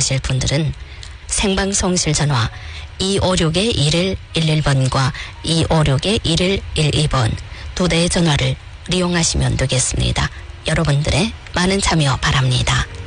참여하실 분들은 생방송실 전화 256-1111번과 256-1112번 두 대의 전화를 이용하시면 되겠습니다. 여러분들의 많은 참여 바랍니다.